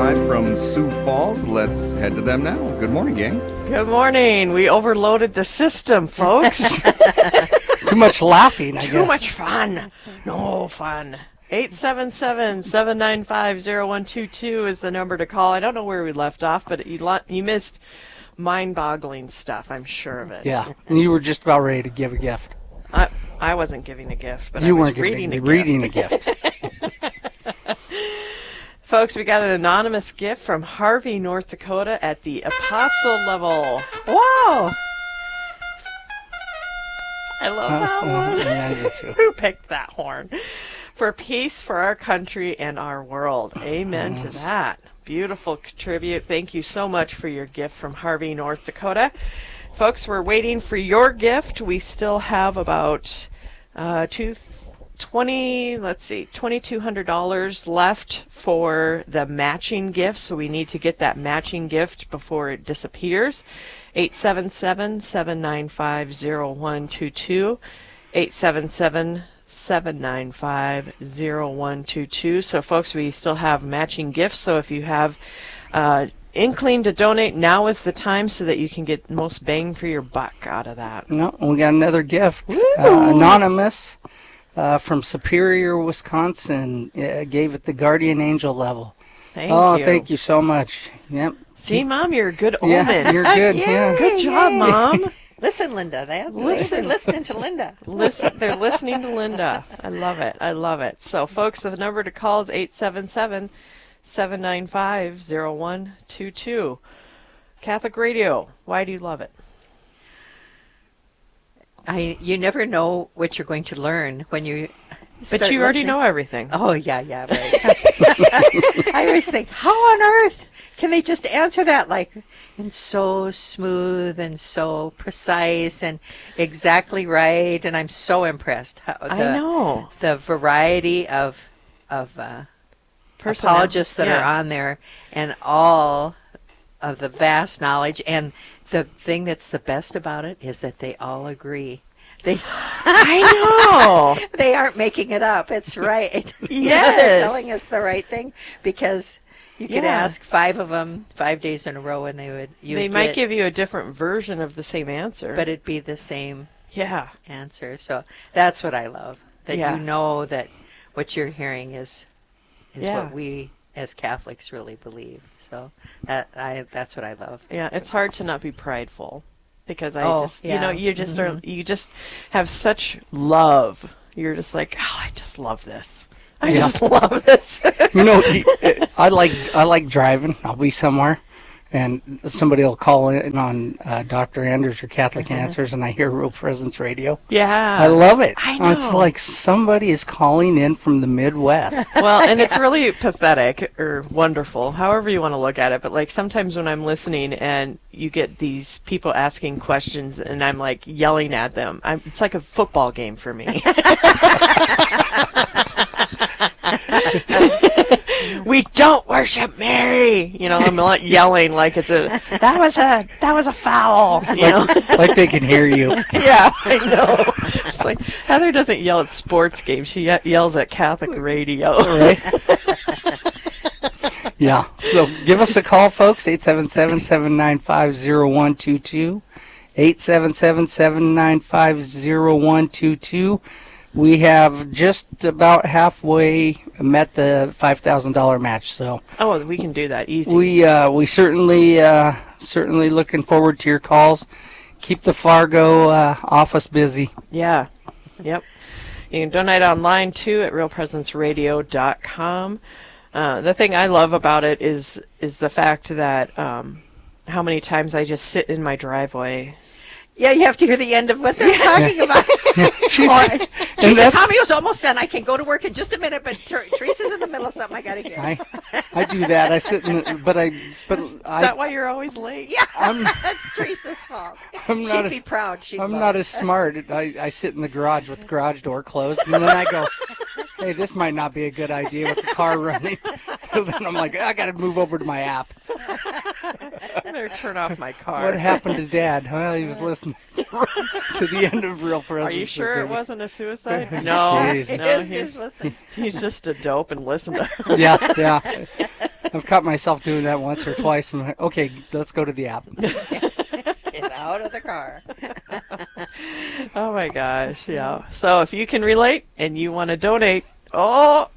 live from Sioux Falls. Let's head to them now. Good morning, gang. Good morning. We overloaded the system, folks. Too much laughing, I guess. Too much fun. No fun. 877-795-0122 is the number to call. I don't know where we left off, but you missed mind-boggling stuff. I'm sure of it. Yeah, and you were just about ready to give a gift. I wasn't giving a gift, but you I was weren't reading reading a gift. Folks, we got an anonymous gift from Harvey, North Dakota at the Apostle level. Wow! I love that one. Yeah, I do too. Who picked that horn? For peace for our country and our world. Amen to that. Beautiful tribute. Thank you so much for your gift from Harvey, North Dakota. Folks, we're waiting for your gift. We still have about $2,200 left for the matching gift, so we need to get that matching gift before it disappears. 877-795-0122. 877-795-0122. So, folks, we still have matching gifts, so if you have inkling to donate, now is the time so that you can get most bang for your buck out of that. No, we got another gift. Anonymous from Superior, Wisconsin, gave it the guardian angel level. Thank you. Thank you so much. Yep. See, Mom, you're a good omen. Yeah, you're good. Yeah. Good job, Mom. Listen, Linda. They're listening to Linda. They're listening to Linda. I love it. I love it. So, folks, the number to call is 877-795-0122. Catholic Radio, why do you love it? You never know what you're going to learn when you start But you already listening. know everything. Oh, yeah, right. I always think, how on earth can they just answer that and so smooth and so precise and exactly right? And I'm so impressed. I know. The variety of apologists that are on there and all of the vast knowledge. And the thing that's the best about it is that they all agree. I know. They aren't making it up. It's right. Yes. They're telling us the right thing because you could ask 5 of them 5 days in a row and they might give you a different version of the same answer. But it'd be the same answer. So that's what I love. That you know that what you're hearing is what we as Catholics really believe. So that's what I love. Yeah, it's hard to not be prideful. Because you just have such love. You're just like, I just love this. I just love this. I like driving. I'll be somewhere, and somebody will call in on Dr. Anders or Catholic Answers, and I hear Real Presence Radio. Yeah. I love it. I know. It's like somebody is calling in from the Midwest. Well, and it's really pathetic or wonderful, however you want to look at it. But sometimes when I'm listening and you get these people asking questions and I'm yelling at them, it's like a football game for me. We don't worship Mary. I'm not yelling like that was a foul. Like they can hear you. Yeah, I know. It's like Heather doesn't yell at sports games. She yells at Catholic radio. Right? Yeah. So give us a call, folks. 877-795-0122. 877-795-0122. We have just about halfway met the $5,000 match. So we can do that easy. We certainly looking forward to your calls. Keep the Fargo office busy. Yeah. Yep. You can donate online too at realpresenceradio.com. The thing I love about it is the fact that how many times I just sit in my driveway. Yeah, you have to hear the end of what they're talking about. She said, Tommy was almost done. I can go to work in just a minute, but Teresa's in the middle of something I got to hear. I do that. I sit in the, Is that why you're always late? Yeah, that's Teresa's fault. She'd be proud. I'm not as smart. I sit in the garage with the garage door closed, and then I go, hey, this might not be a good idea with the car running. So then I'm like, I got to move over to my app. I better turn off my car. What happened to Dad? Well, he was listening to the end of Real Presence. Are you sure it wasn't a suicide? Jeez. No, He's listening. he's just a dope and listen to. Yeah. I've caught myself doing that once or twice. I'm like, okay, let's go to the app. Get out of the car. Oh my gosh, yeah. So if you can relate and you want to donate, call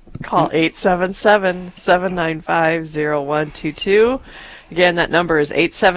877-795-0122. Again, that number is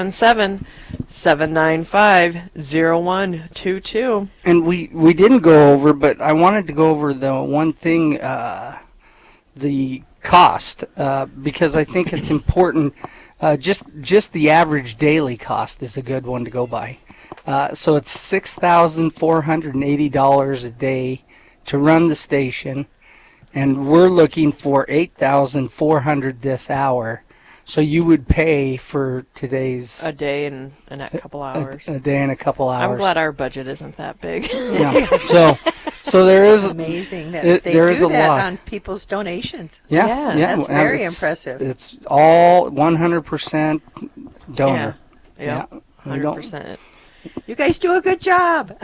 877-795-0122. And we didn't go over, but I wanted to go over the one thing, the cost, because I think it's important. Just the average daily cost is a good one to go by. So it's $6,480 a day to run the station, and we're looking for $8,400 this hour. So you would pay for today's A day and a couple hours. a day and a couple hours. I'm glad our budget isn't that big. Yeah. So there is Amazing that It- they there do is a that lot. on people's donations. Yeah, that's very it's- impressive. It's all 100% donor. Yeah, We don't- 100%. You guys do a good job.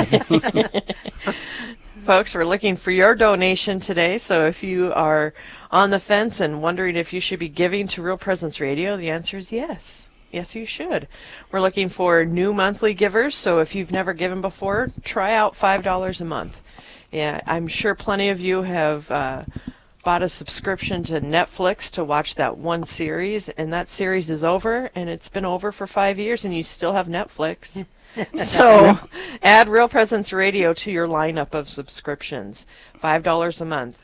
Folks, we're looking for your donation today, so if you are on the fence and wondering if you should be giving to Real Presence Radio, the answer is yes. Yes, you should. We're looking for new monthly givers, so if you've never given before, try out $5 a month. Yeah, I'm sure plenty of you have bought a subscription to Netflix to watch that one series, and that series is over, and it's been over for 5 years, and you still have Netflix. So add Real Presence Radio to your lineup of subscriptions. $5 a month,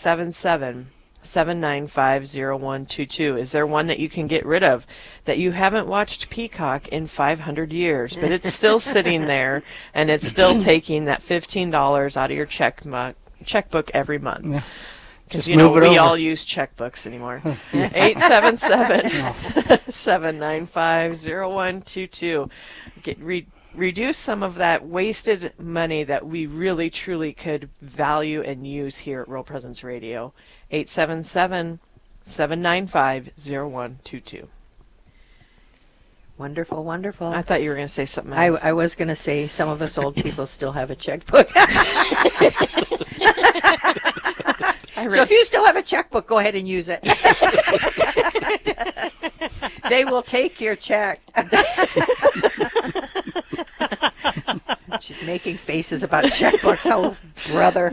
877-795-0122. Is there one that you can get rid of that you haven't watched Peacock in 500 years, but it's still sitting there and it's still taking that $15 out of your checkbook every month? Yeah. Because, Just move it we over. all use checkbooks anymore. 877-795-0122. Reduce some of that wasted money that we really, truly could value and use here at Real Presence Radio. 877-795-0122. Wonderful, wonderful. I thought you were going to say something else. I was going to say some of us old people still have a checkbook. So if you still have a checkbook, go ahead and use it. They will take your check. She's making faces about checkbooks. Oh, brother.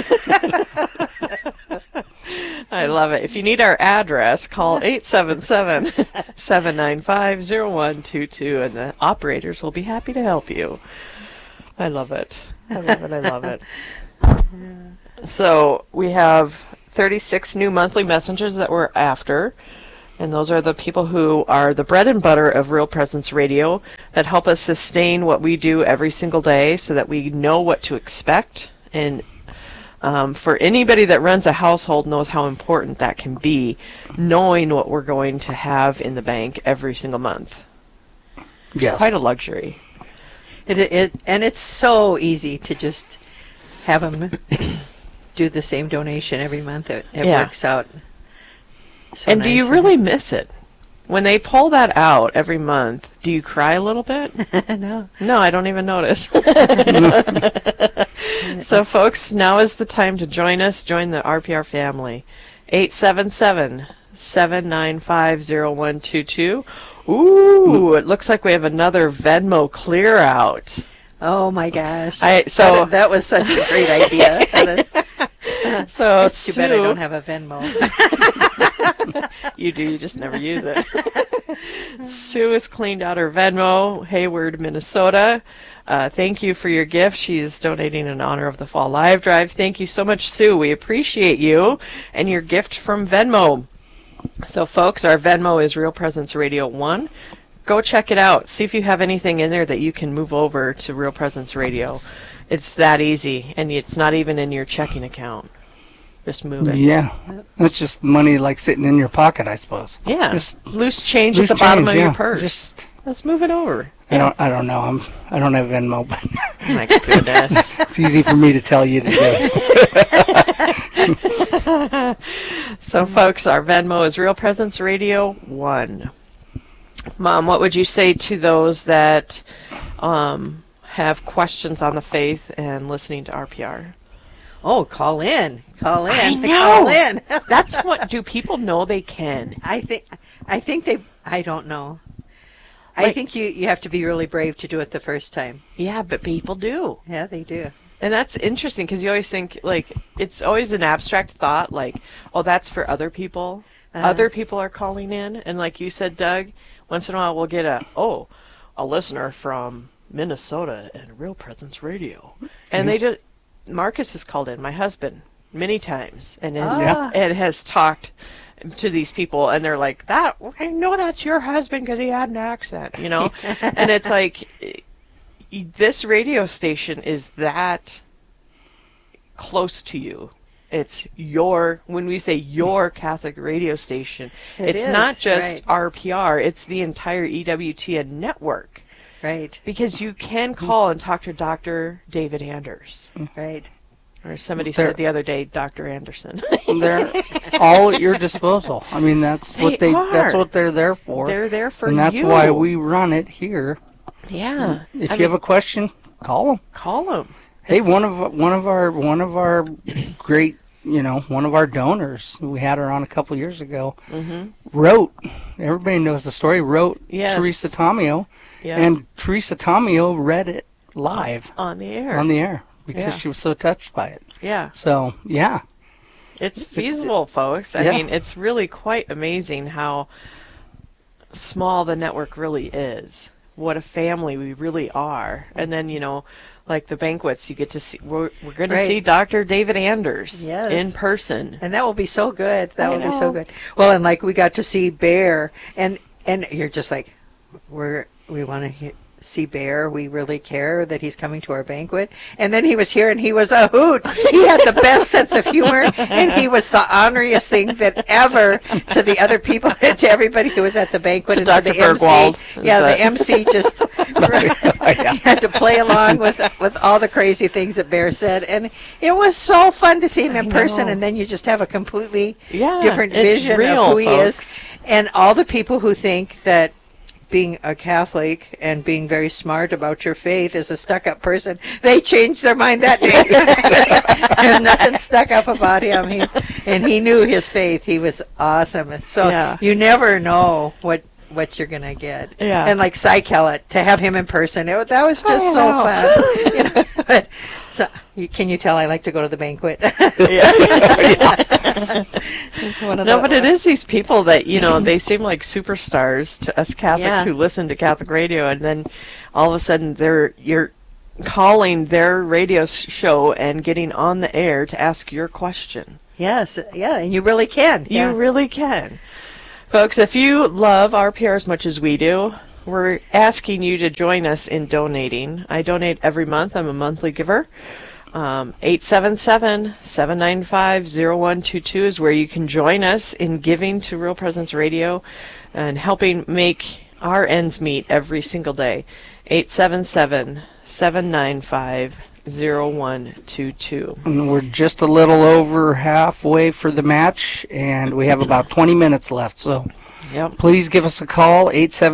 I love it. If you need our address, call 877-795-0122, and the operators will be happy to help you. I love it. I love it. I love it. So we have 36 new monthly messengers that we're after, and those are the people who are the bread and butter of Real Presence Radio that help us sustain what we do every single day so that we know what to expect. And for anybody that runs a household knows how important that can be, knowing what we're going to have in the bank every single month. Yes. Quite a luxury. And it's so easy to just have them do the same donation every month. It Yeah. works out. So And do you nice. really miss it? When they pull that out every month, do you cry a little bit? No. No, I don't even notice. So, folks, now is the time to join us. Join the RPR family. 877-795-0122. Ooh, it looks like we have another Venmo clear out. Oh my gosh. So that was such a great idea. So It's too bad I Sue- don't have a Venmo. You do, you just never use it. Sue has cleaned out her Venmo, Hayward, Minnesota. Thank you for your gift. She's donating in honor of the Fall Live Drive. Thank you so much, Sue. We appreciate you and your gift from Venmo. So, folks, our Venmo is Real Presence Radio 1. Go check it out. See if you have anything in there that you can move over to Real Presence Radio. It's that easy, and it's not even in your checking account. Just move it. Yeah. That's just money like sitting in your pocket, I suppose. Yeah, Just loose change loose at the bottom change, of your yeah. purse. Just Let's move it over. I don't know. I don't have Venmo, but My goodness. it's easy for me to tell you to do. So, folks, our Venmo is Real Presence Radio 1. Mom, what would you say to those that have questions on the faith and listening to RPR? Oh, call in. Call in. I know. Call in. That's what, do people know they can? I think they, I don't know. I Like- think you have to be really brave to do it the first time. Yeah, but people do. Yeah, they do. And that's interesting because you always think, like, it's always an abstract thought, like, oh, that's for other people. Other people are calling in. And like you said, Doug, once in a while we'll get a listener from Minnesota and Real Presence Radio. And they just, Marcus has called in, my husband, many times and has talked to these people, and they're like, "That I know that's your husband because he had an accent," you know. And it's like, this radio station is that close to you. It's when we say your Catholic radio station, it's not just RPR, it's the entire EWTN network. Right. Because you can call and talk to Dr. David Anders. Right. Or somebody said the other day, Dr. Anderson. They're all at your disposal. I mean, that's what that's what they're there for. They're there for you. And that's why we run it here. Yeah. If you have a question, call them. Call them. Hey, one of our great, one of our donors, we had her on a couple years ago, wrote, everybody knows the story, wrote Teresa Tomeo, and Teresa Tomeo read it live. On the air. Because she was so touched by it. Yeah. So, yeah. It's feasible, folks. I mean, it's really quite amazing how small the network really is. What a family we really are. And then, like the banquets, you get to see, we're going to see Dr. David Anders in person. And that will be so good. That will be so good. Well, and like we got to see Bear, and you're just like, we want to see Bear. We really care that he's coming to our banquet. And then he was here, and he was a hoot. He had the best sense of humor, and he was the honoriest thing that ever to the other people, to everybody who was at the banquet. To and Dr. to the Bergwald. MC. Yeah, the MC just had to play along with all the crazy things that Bear said. And it was so fun to see him in person, and then you just have a completely different vision of who he is. And all the people who think that being a Catholic and being very smart about your faith as a stuck-up person, they changed their mind that day. There's nothing stuck up about him. He knew his faith. He was awesome. So you never know what you're going to get. Yeah. And like Cy Kellett, to have him in person, that was just so fun. So, can you tell I like to go to the banquet? No, but it is these people that, they seem like superstars to us Catholics who listen to Catholic radio, and then all of a sudden you're calling their radio show and getting on the air to ask your question. Yes, and you really can. You really can. Folks, if you love RPR as much as we do, we're asking you to join us in donating. I donate every month. I'm a monthly giver. 877-795-0122 is where you can join us in giving to Real Presence Radio and helping make our ends meet every single day. 877-795-0122. And we're just a little over halfway for the match, and we have about 20 minutes left. So please give us a call,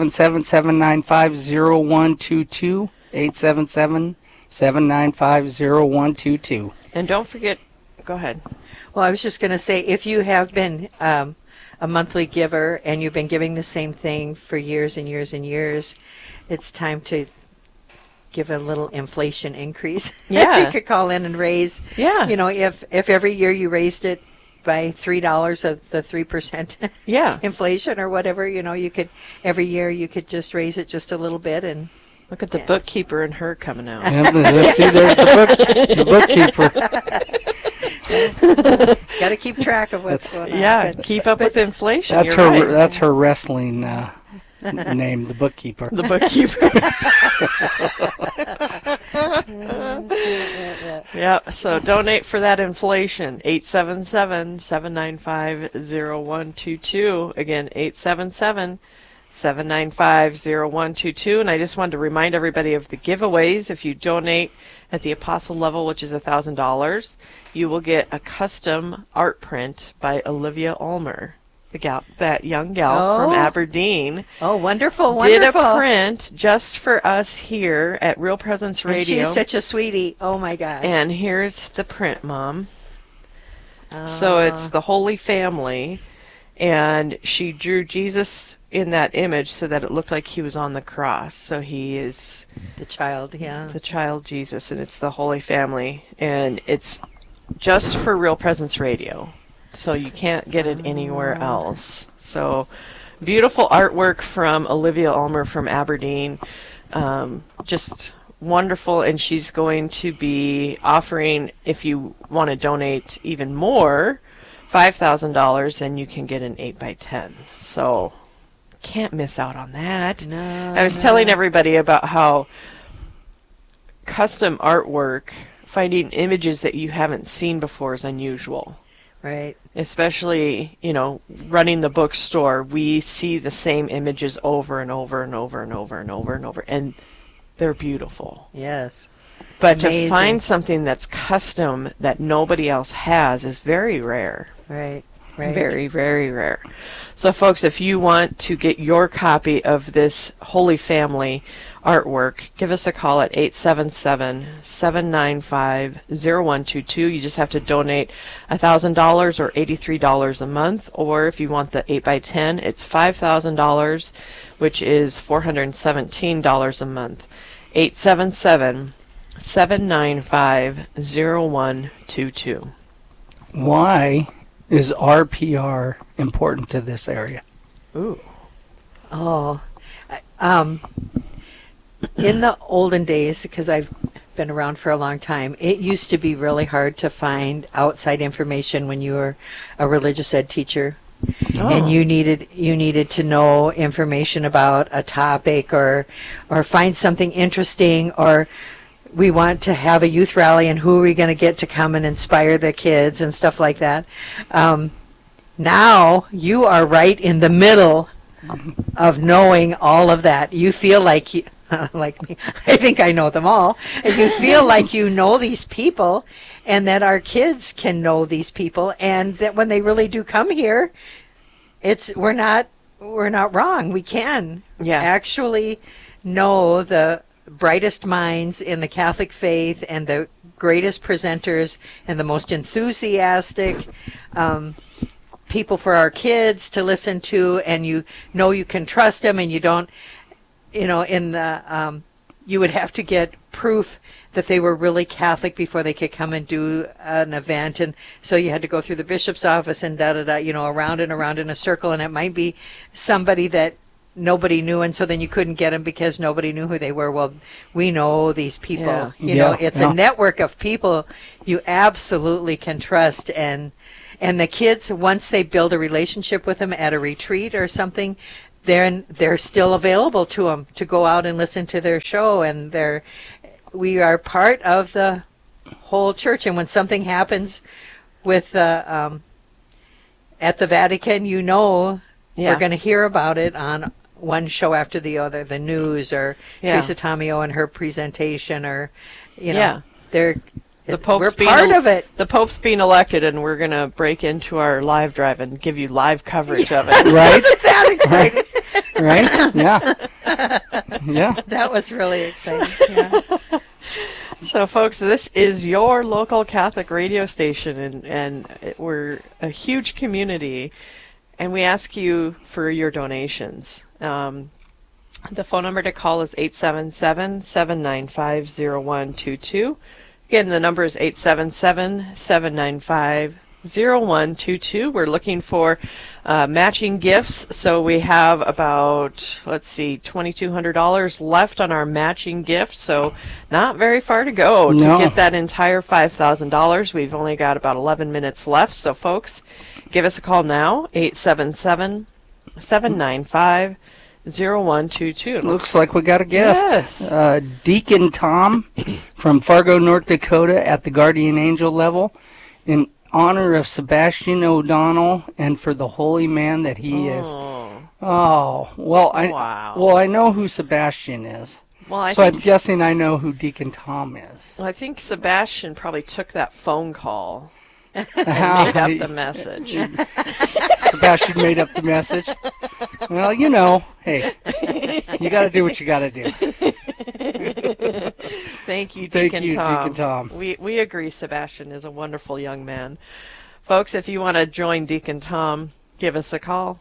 877-795-0122, 877-795-0122. And don't forget, go ahead. Well, I was just going to say, if you have been a monthly giver and you've been giving the same thing for years and years and years, it's time to give a little inflation increase. Yeah. So you could call in and raise. Yeah. If every year you raised it by $3 of the 3% inflation or whatever, you could every year you could just raise it just a little bit. And look at the bookkeeper and her coming out. See, there's the bookkeeper. Got to keep track of what's going on. Yeah, keep up with inflation. That's You're her. right. That's her wrestling name, the bookkeeper. The bookkeeper. Yeah, so donate for that inflation. 877-795-0122. Again, 877-795-0122. And I just wanted to remind everybody of the giveaways. If you donate at the Apostle level, which is $1,000, you will get a custom art print by Olivia Ulmer. that young gal from Oh. Aberdeen, Oh, wonderful, did a wonderful. print just for us here at Real Presence And Radio. she's such a sweetie. Oh my gosh. And here's the print, Mom. So it's the Holy Family, and she drew Jesus in that image so that it looked like he was on the cross. So he is the child, yeah. the child Jesus, and it's the Holy Family, and it's just for Real Presence Radio. So you can't get it anywhere else. So beautiful artwork from Olivia Ulmer from Aberdeen. Just wonderful, and she's going to be offering, if you want to donate even more, $5,000, then you can get an 8x10. So can't miss out on that. No, I was telling everybody about how custom artwork, finding images that you haven't seen before, is unusual. Right. Especially, running the bookstore, we see the same images over and over and over and over and over and over, and they're beautiful. Yes. But Amazing. to find something that's custom that nobody else has is very rare. Right. Right. Very, very rare. So, folks, if you want to get your copy of this Holy Family artwork, give us a call at 877-795-0122. You just have to donate $1,000 or $83 a month. Or if you want the 8x10, it's $5,000, which is $417 a month. 877-795-0122. Why is RPR important to this area? Ooh. Oh. In the olden days, because I've been around for a long time, it used to be really hard to find outside information when you were a religious ed teacher. And you needed to know information about a topic or find something interesting, or we want to have a youth rally and who are we going to get to come and inspire the kids and stuff like that. Now you are right in the middle of knowing all of that. You feel like you, like me, I think I know them all. And you feel like you know these people, and that our kids can know these people, and that when they really do come here, we're not wrong. We can actually know the brightest minds in the Catholic faith and the greatest presenters and the most enthusiastic people for our kids to listen to, and you know you can trust them, and you don't, in the you would have to get proof that they were really Catholic before they could come and do an event, and so you had to go through the bishop's office and around and around in a circle, and it might be somebody that nobody knew, and so then you couldn't get them because nobody knew who they were. Well, we know these people. It's a network of people you absolutely can trust, and the kids, once they build a relationship with them at a retreat or something, then they're still available to them to go out and listen to their show, and we are part of the whole church. And when something happens with at the Vatican, we're going to hear about it on one show after the other, the news, or Teresa Tomeo and her presentation, or we're part of it. The Pope's being elected, and we're going to break into our live drive and give you live coverage of it. Right? Isn't that exciting? Right? Yeah. Yeah. That was really exciting. Yeah. So, folks, this is your local Catholic radio station, and we're a huge community, and we ask you for your donations. The phone number to call is 877-795-0122. Again, the number is 877-795-0122. We're looking for matching gifts, so we have about, $2,200 left on our matching gift, so not very far to go to get that entire $5,000. We've only got about 11 minutes left, so folks, give us a call now, 877-795-0122. Looks like we got a gift. Yes. Deacon Tom from Fargo, North Dakota, at the Guardian Angel level, in honor of Sebastian O'Donnell and for the holy man that he is. Oh, well, I know who Sebastian is. Well, I'm guessing I know who Deacon Tom is. Well, I think Sebastian probably took that phone call Made up the message. Sebastian made up the message. Well, you know, hey, you got to do what you got to do. Thank you, Thank Deacon you, Tom. Deacon Tom. We agree Sebastian is a wonderful young man. Folks, if you want to join Deacon Tom, give us a call.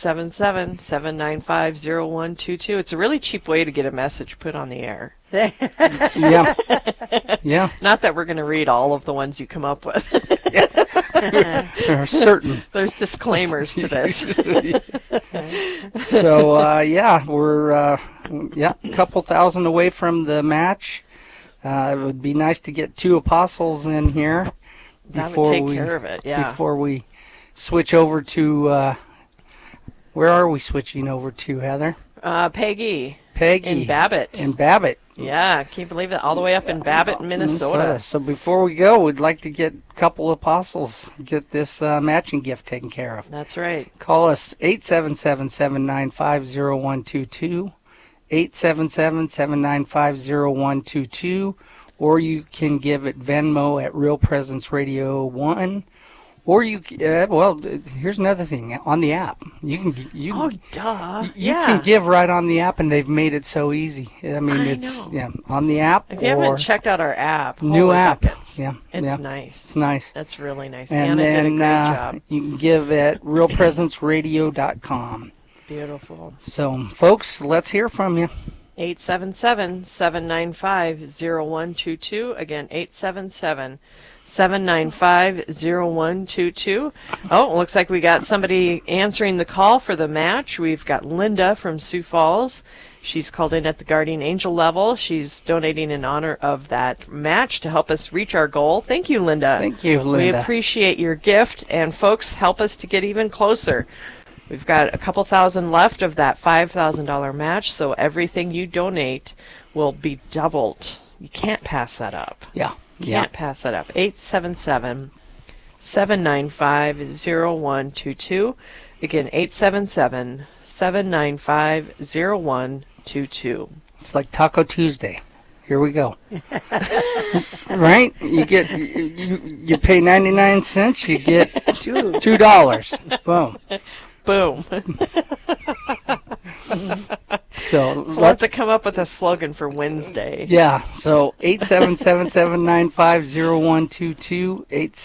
877-795-0122. It's a really cheap way to get a message put on the air. Yeah. Yeah. Not that we're going to read all of the ones you come up with. There are certain. There's disclaimers to this. So, yeah, we're a couple thousand away from the match. It would be nice to get 2 apostles in here That would take care of it, yeah. before we switch over to where are we switching over to, Heather? Peggy. Peggy. In Babbitt. In Babbitt. Yeah, can you believe that? All the way up in Babbitt, Minnesota. So before we go, we'd like to get a couple apostles, get this matching gift taken care of. That's right. Call us 877-795-0122, 877-795-0122, or you can give it Venmo at Real Presence Radio 1. Or you, here's another thing. On the app, you can give right on the app, and they've made it so easy. I mean, on the app. If you haven't checked out our app, new holy app, buckets. it's nice. It's nice. That's really nice. And Anna then did a great job. you can give at realpresenceradio.com. Beautiful. So, folks, let's hear from you. 877-795-0122. Again, 877-795-0122. Oh, looks like we got somebody answering the call for the match. We've got Linda from Sioux Falls. She's called in at the Guardian Angel level. She's donating in honor of that match to help us reach our goal. Thank you, Linda. Thank you, Linda. We appreciate your gift, and folks, help us to get even closer. We've got a couple thousand left of that $5,000 match, so everything you donate will be doubled. You can't pass that up. Yeah. You can't pass that up. 877-795-0122. Again, 877-795-0122. It's like Taco Tuesday. Here we go. Right? You get you pay 99 cents, you get $2. Boom. Boom. So We'll have to come up with a slogan for Wednesday. Yeah, so 877-795-0122,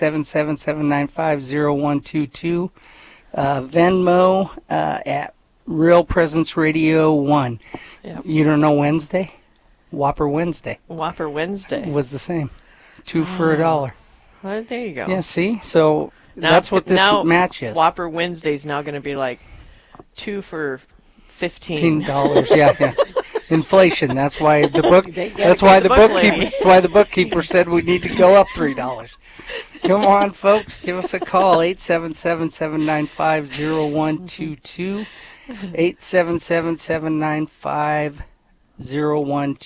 877-795-0122, Venmo at Real Presence Radio 1. Yep. You don't know Wednesday? Whopper Wednesday Whopper Wednesday. was the same. 2 for $1. Well, there you go. Yeah, see? So Now- that's what this now match is. Whopper Wednesday's now going to be like 2 for $15. $15, yeah. Inflation. That's why the book. That's why the book bookkeeper. lady. That's why the bookkeeper said we need to go up $3. Come on, folks, give us a call. 877-795-0122. 877-795-0122.